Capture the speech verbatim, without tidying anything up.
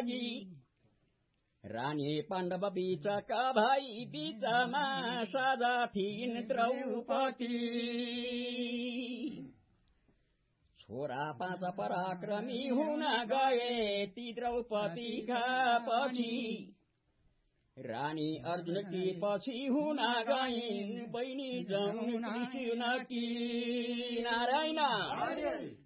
लागि रानी पाण्डव बीचका भाइ बीचमा साझा थिइन् द्रौपदी छोरा पाँच पराक्रमी हुन गए ती द्रौपदीका पछि रानी अर्जुनकी पछि हुन गइन् बहिनी जमुना कृष्णकी नारायण